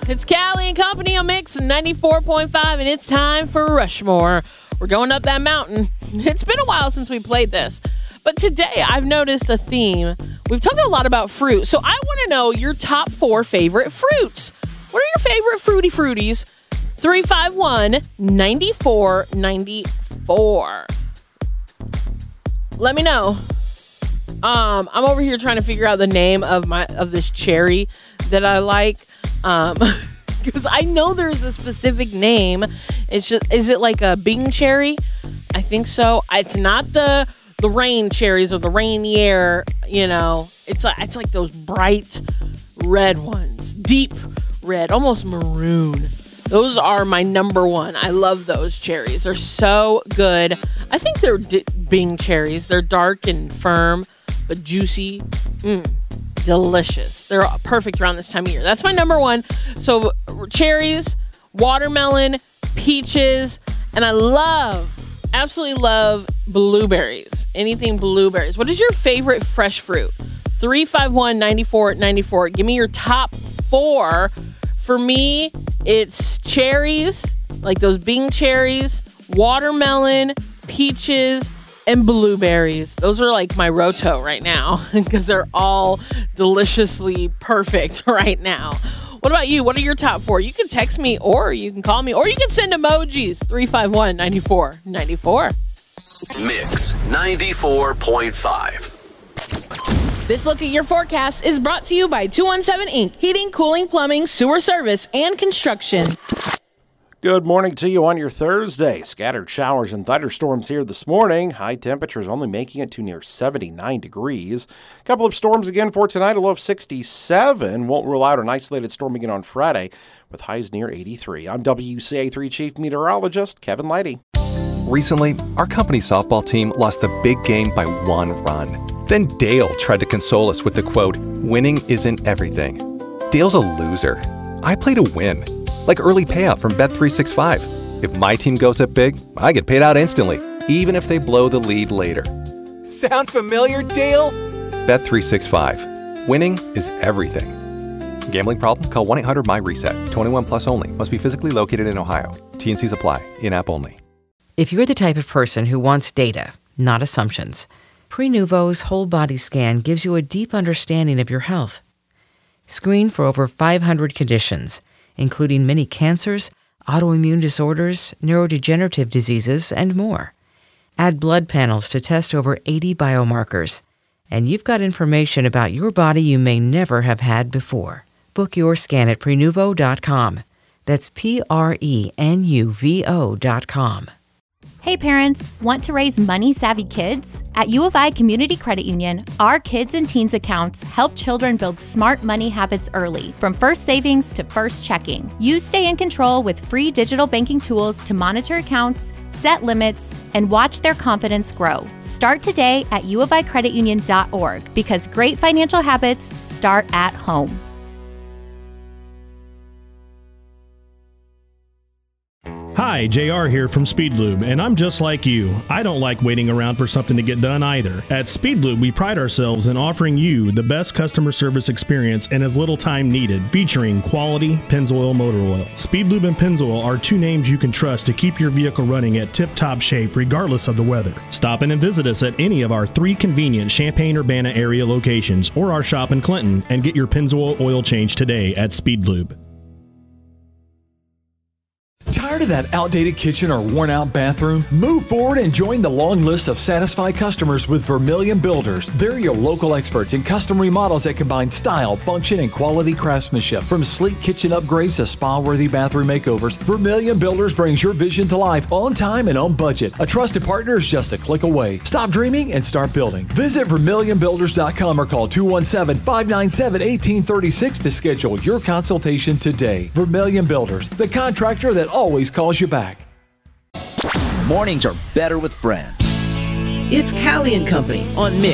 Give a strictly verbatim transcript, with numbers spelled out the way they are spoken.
It's Callie and Company on Mix ninety-four point five, and it's time for Rushmore. We're going up that mountain. It's been a while since we played this, but today I've noticed a theme. We've talked a lot about fruit, so I want to know your top four favorite fruits. What are your favorite fruity fruities? three five one, nine four nine four. Let me know. Um, I'm over here trying to figure out the name of my of this cherry that I like. Um, because I know there's a specific name. It's just, is it like a Bing cherry? I think so. It's not the the rain cherries or the Rainier. You know, it's like it's like those bright red ones, deep red, almost maroon. Those are my number one. I love those cherries. They're so good. I think they're D- Bing cherries. They're dark and firm, but juicy. Mmm, delicious. They're perfect around this time of year. That's my number one. So cherries, watermelon, peaches, and I love, absolutely love blueberries. Anything blueberries. What is your favorite fresh fruit? three five one, nine four nine four. Give me your top four. For me, it's cherries, like those Bing cherries, watermelon, peaches, and blueberries. Those are like my roto right now because they're all deliciously perfect right now. What about you? What are your top four? You can text me or you can call me or you can send emojis. three five one, nine four nine four. Mix ninety-four point five. This look at your forecast is brought to you by two one seven Incorporated. Heating, cooling, plumbing, sewer service, and construction. Good morning to you on your Thursday. Scattered showers and thunderstorms here this morning. High temperatures only making it to near seventy-nine degrees. A couple of storms again for tonight, a low of sixty-seven. Won't rule out an isolated storm again on Friday with highs near eighty-three. I'm W C A three Chief Meteorologist Kevin Lighty. Recently, our company softball team lost the big game by one run. Then Dale tried to console us with the quote, "Winning isn't everything." Dale's a loser. I play to win. Like early payout from Bet three sixty-five. If my team goes up big, I get paid out instantly, even if they blow the lead later. Sound familiar, Dale? Bet three sixty-five. Winning is everything. Gambling problem? Call one eight hundred M Y reset. twenty-one plus only. Must be physically located in Ohio. T and Cs apply. In-app only. If you're the type of person who wants data, not assumptions, Prenuvo's whole body scan gives you a deep understanding of your health. Screen for over five hundred conditions, including many cancers, autoimmune disorders, neurodegenerative diseases, and more. Add blood panels to test over eighty biomarkers, and you've got information about your body you may never have had before. Book your scan at Prenuvo dot com. That's P R E N U V O dot com. Hey parents, want to raise money-savvy kids? At U of I Community Credit Union, our kids and teens accounts help children build smart money habits early, from first savings to first checking. You stay in control with free digital banking tools to monitor accounts, set limits, and watch their confidence grow. Start today at U of I credit union dot org because great financial habits start at home. Hi, J R here from Speedlube, and I'm just like you. I don't like waiting around for something to get done either. At Speedlube, we pride ourselves in offering you the best customer service experience in as little time needed, featuring quality Pennzoil motor oil. Speedlube and Pennzoil are two names you can trust to keep your vehicle running at tip-top shape regardless of the weather. Stop in and visit us at any of our three convenient Champaign-Urbana area locations or our shop in Clinton and get your Pennzoil oil change today at Speedlube. Tired of that outdated kitchen or worn-out bathroom? Move forward and join the long list of satisfied customers with Vermilion Builders. They're your local experts in custom remodels that combine style, function, and quality craftsmanship. From sleek kitchen upgrades to spa-worthy bathroom makeovers, Vermilion Builders brings your vision to life on time and on budget. A trusted partner is just a click away. Stop dreaming and start building. Visit Vermilion Builders dot com or call two one seven, five nine seven, one eight three six to schedule your consultation today. Vermilion Builders, the contractor that always calls you back. Mornings are better with friends. It's Callie and Company on Mix